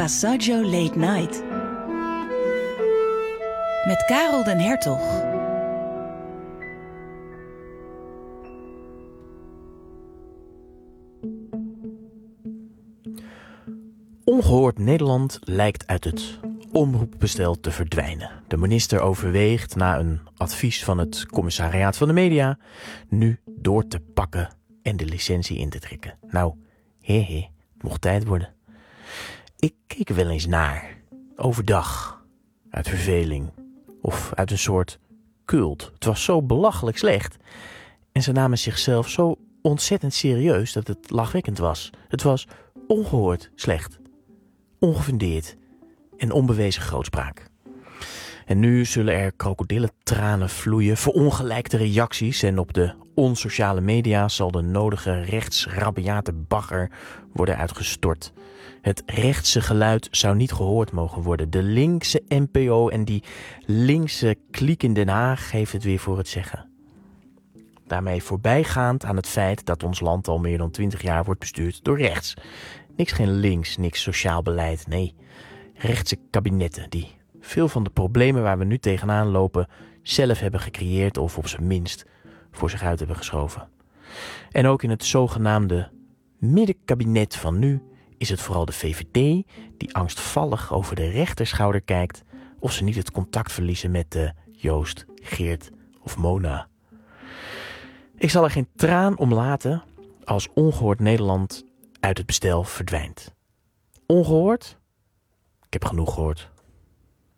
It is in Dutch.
Passaggio Late Night. Met Karel den Hertog. Ongehoord Nederland lijkt uit het omroepbestel te verdwijnen. De minister overweegt na een advies van het Commissariaat van de Media nu door te pakken en de licentie in te trekken. Nou, het mocht tijd worden. Ik keek er wel eens naar, overdag, uit verveling of uit een soort cult. Het was zo belachelijk slecht en ze namen zichzelf zo ontzettend serieus dat het lachwekkend was. Het was ongehoord slecht, ongefundeerd en onbewezen grootspraak. En nu zullen er krokodillentranen vloeien, verongelijkte reacties en op de onsociale media zal de nodige rechtsrabiate bagger worden uitgestort. Het rechtse geluid zou niet gehoord mogen worden. De linkse NPO en die linkse kliek in Den Haag heeft het weer voor het zeggen. Daarmee voorbijgaand aan het feit dat ons land al meer dan 20 jaar wordt bestuurd door rechts. Niks geen links, niks sociaal beleid, nee. Rechtse kabinetten die veel van de problemen waar we nu tegenaan lopen zelf hebben gecreëerd of op zijn minst voor zich uit hebben geschoven. En ook in het zogenaamde middenkabinet van nu is het vooral de VVD die angstvallig over de rechterschouder kijkt of ze niet het contact verliezen met de Joost, Geert of Mona. Ik zal er geen traan om laten als ongehoord Nederland uit het bestel verdwijnt. Ongehoord? Ik heb genoeg gehoord.